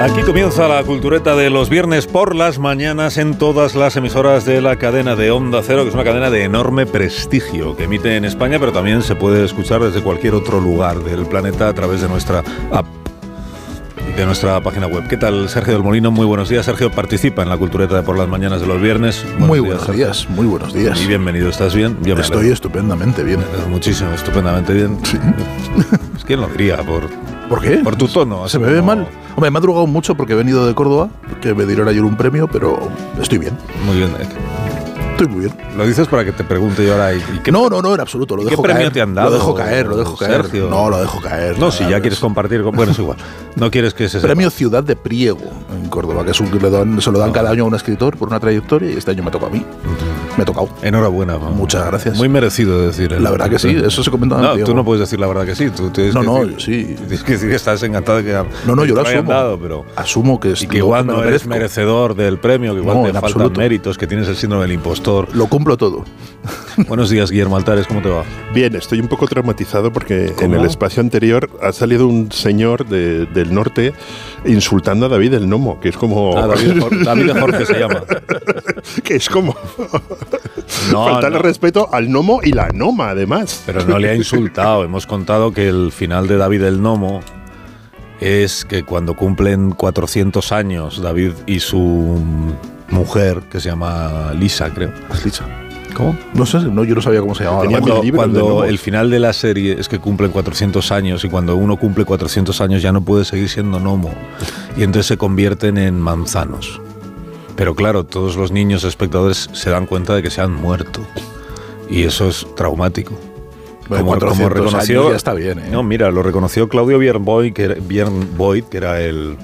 Aquí comienza la cultureta de los viernes por las mañanas en todas las emisoras de la cadena de Onda Cero, que es una cadena de enorme prestigio, que emite en España, pero también se puede escuchar desde cualquier otro lugar del planeta a través de nuestra app y de nuestra página web. ¿Qué tal, Sergio del Molino? Muy buenos días. Sergio participa en la cultureta de por las mañanas de los viernes. Muy buenos días, muy buenos días. Y bienvenido. ¿Estás bien? Estoy estupendamente bien. Muchísimo, estupendamente bien. Sí. ¿Quién lo diría? ¿Por qué? Por tu tono. ¿Se me ve mal? Hombre, me ha drogado mucho porque he venido de Córdoba, que me dieron ayer un premio, pero estoy bien. Muy bien. Estoy muy bien. Lo dices para que te pregunte yo ahora. ¿Y qué no, en absoluto. Lo dejo ¿Qué premio caer. te han dado? Lo dejo caer. Sergio. No, lo dejo caer. No, si ya quieres compartir. Bueno, es igual. No quieres que se sepa. Premio Ciudad de Priego en Córdoba, que es se lo dan cada año a un escritor por una trayectoria y este año me tocó a mí. Me ha tocado. Enhorabuena. Muchas gracias. Muy merecido decir. La verdad que sí, eso se comenta. No, tú no puedes decir la verdad que sí. Tú tienes sí. Tienes que decir que estás encantado de que yo lo asumo. Dado, pero asumo que y que igual no eres merecedor del premio, que igual te faltan absoluto. Méritos, que tienes el síndrome del impostor. Lo cumplo todo. Buenos días, Guillermo Altares, ¿cómo te va? Bien, estoy un poco traumatizado porque ¿Cómo? En el espacio anterior ha salido un señor del norte insultando a David el Nomo, que es como... David Jorge se llama. Que es como... faltarle respeto al Nomo y la Noma, además. Pero no le ha insultado. Hemos contado que el final de David el Nomo es que cuando cumplen 400 años, David y su mujer, que se llama Lisa, creo. ¿Es Lisa? ¿Cómo? No sé, yo no sabía cómo se llamaba. Cuando el final de la serie es que cumplen 400 años y cuando uno cumple 400 años ya no puede seguir siendo gnomo y entonces se convierten en manzanos. Pero claro, todos los niños espectadores se dan cuenta de que se han muerto y eso es traumático. Bueno, como reconoció, ya está bien, ¿eh? No, mira, lo reconoció Claudio Björnvoid, que era el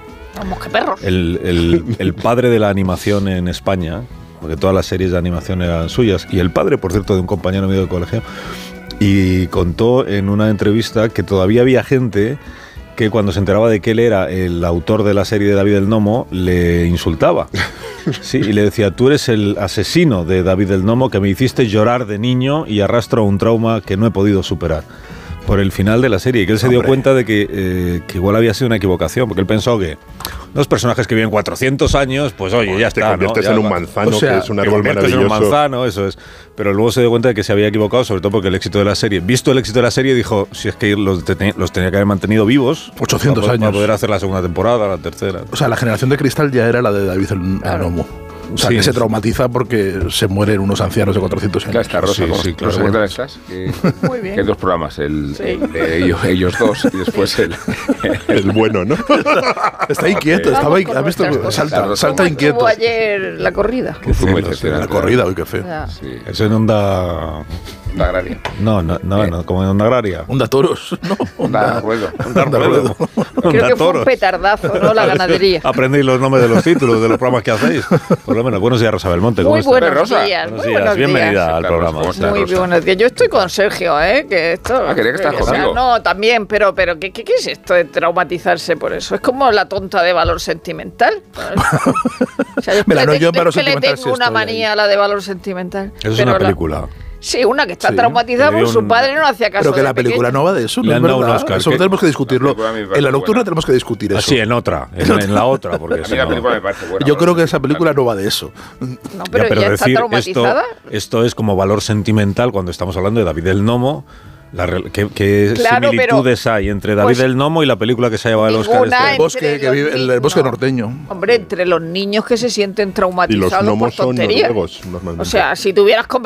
padre de la animación en España, porque todas las series de animación eran suyas, y el padre, por cierto, de un compañero mío de colegio, y contó en una entrevista que todavía había gente que cuando se enteraba de que él era el autor de la serie de David el Nomo, le insultaba. Sí, y le decía, tú eres el asesino de David el Nomo que me hiciste llorar de niño y arrastro un trauma que no he podido superar. Por el final de la serie, y que él se dio cuenta de que igual había sido una equivocación, porque él pensó que los personajes que viven 400 años, pues oye, ya te está, conviertes ¿no? en un manzano, que es un árbol maravilloso. En un manzano, eso es. Pero luego se dio cuenta de que se había equivocado, sobre todo porque el éxito de la serie, visto el éxito de la serie, dijo, si es que los tenía que haber mantenido vivos 800 años para poder hacer la segunda temporada, la tercera. O sea, la generación de cristal ya era la de David el Nomo. O sea, sí, que se traumatiza porque se mueren unos ancianos de 400 años. Claro, está Rosa. Claro. ¿Qué tal estás? Muy bien. Que hay dos programas, ellos dos y después el bueno, ¿no? Está inquieto, estaba ¿has visto? Salta inquieto. ¿Cómo estuvo ayer la corrida? Fue muy decepcionante. La corrida, uy, qué feo. Sí. Eso en Onda... Onda Agraria. No, como en Onda Agraria. Onda Toros, ¿no? Onda Ruedo. Onda Ruedo. Creo que fue un petardazo, ¿no? La ganadería. Aprendéis los nombres de los títulos de los programas que hacéis. Por lo menos, buenos días, Rosa Belmonte. ¿Cómo estás? Buenos días. Buenos días. Bienvenida al programa. Muy buenos días. Yo estoy con Sergio, que esto... quería que estás conmigo. No, también, pero ¿qué es esto de traumatizarse por eso? Es como la tonta de valor sentimental. O sea, yo le tengo una manía a la de valor sentimental. Eso es una película. Sí, una que está traumatizada porque su padre no hacía caso. Pero que la película no va de eso, ¿no es verdad? Eso tenemos que discutirlo. En la nocturna tenemos que discutir eso. Sí, en otra. En la otra. Porque a mí la película me parece buena. Yo creo que esa película no va de eso. No, pero ya está traumatizada. Esto es como valor sentimental cuando estamos hablando de David el Nomo. ¿Qué similitudes hay entre David el Nomo y la película que se ha llevado el Oscar? El bosque norteño. Hombre, entre los niños que se sienten traumatizados y los gnomos por tonterías. son noruegos, normalmente. O sea, si tuvieras